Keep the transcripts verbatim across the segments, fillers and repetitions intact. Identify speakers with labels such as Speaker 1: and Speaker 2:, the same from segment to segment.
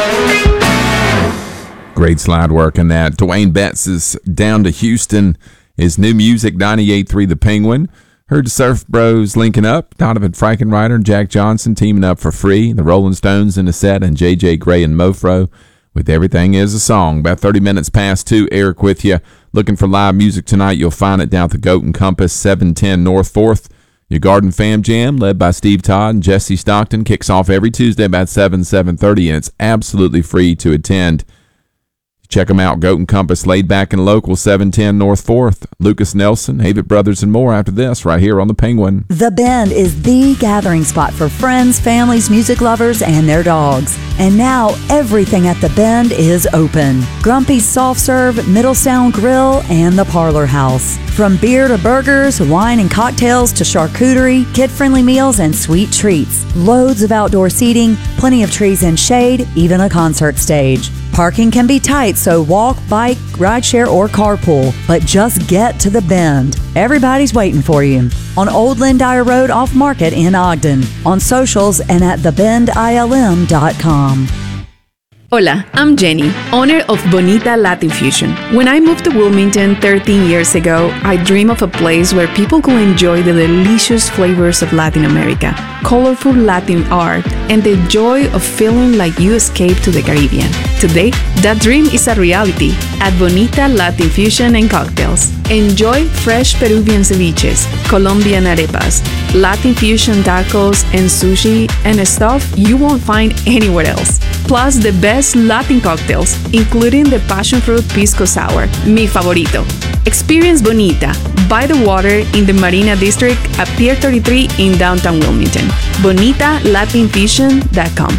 Speaker 1: Great slide work in that. Dwayne Betts is down to Houston. His new music, ninety-eight point three The Penguin. Heard the Surf Bros linking up. Donovan Frankenreiter and Jack Johnson teaming up for Free. The Rolling Stones in the set, and J J Gray and Mofro with Everything Is a Song. About thirty minutes past two, Eric with you. Looking for live music tonight, you'll find it down at the Goat and Compass, seven ten North fourth. Your Garden Fam Jam, led by Steve Todd and Jesse Stockton, kicks off every Tuesday about seven, seven thirty, and it's absolutely free to attend. Check them out, Goat and Compass, laid back and local, seven ten North fourth. Lucas Nelson, Havett Brothers, and more after this, right here on The Penguin.
Speaker 2: The Bend is the gathering spot for friends, families, music lovers, and their dogs. And now, everything at The Bend is open. Grumpy's Soft Serve, Middletown Grill, and the Parlor House. From beer to burgers, wine and cocktails to charcuterie, kid-friendly meals, and sweet treats. Loads of outdoor seating, plenty of trees and shade, even a concert stage. Parking can be tight, so walk, bike, rideshare, or carpool. But just get to The Bend. Everybody's waiting for you. On Old Lindire Road off Market in Ogden. On socials and at the bend I L M dot com.
Speaker 3: Hola, I'm Jenny, owner of Bonita Latin Fusion. When I moved to Wilmington thirteen years ago, I dreamed of a place where people could enjoy the delicious flavors of Latin America, colorful Latin art, and the joy of feeling like you escaped to the Caribbean. Today, that dream is a reality at Bonita Latin Fusion and Cocktails. Enjoy fresh Peruvian ceviches, Colombian arepas, Latin fusion tacos, and sushi and stuff you won't find anywhere else. Plus the best Latin cocktails, including the passion fruit pisco sour, mi favorito. Experience Bonita by the water in the Marina District at Pier thirty-three in downtown Wilmington. bonita latin fusion dot com.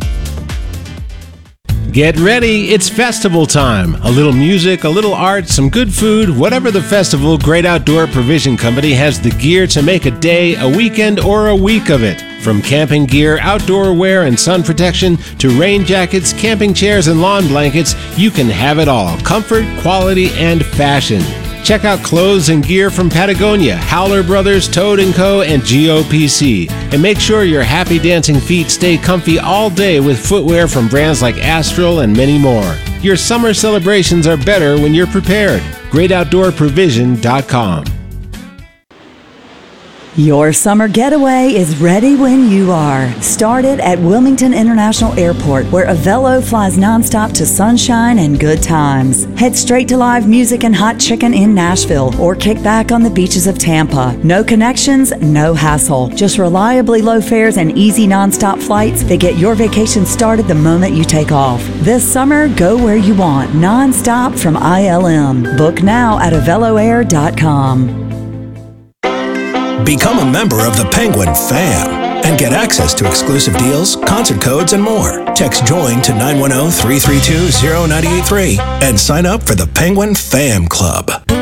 Speaker 4: Get ready, it's festival time. A little music, a little art, some good food, whatever the festival, Great Outdoor Provision Company has the gear to make a day, a weekend, or a week of it. From camping gear, outdoor wear, and sun protection to rain jackets, camping chairs, and lawn blankets, you can have it all. Comfort, quality, and fashion. Check out clothes and gear from Patagonia, Howler Brothers, Toad and Co., and G O P C. And make sure your happy dancing feet stay comfy all day with footwear from brands like Astral and many more. Your summer celebrations are better when you're prepared. great outdoor provision dot com.
Speaker 2: Your summer getaway is ready when you are. Start it at Wilmington International Airport, where Avelo flies nonstop to sunshine and good times. Head straight to live music and hot chicken in Nashville, or kick back on the beaches of Tampa. No connections, no hassle. Just reliably low fares and easy nonstop flights that get your vacation started the moment you take off. This summer, go where you want, nonstop from I L M. Book now at avelo air dot com.
Speaker 5: Become a member of the Penguin Fam and get access to exclusive deals, concert codes, and more. Text JOIN to nine one zero, three three two, zero nine eight three and sign up for the Penguin Fam Club.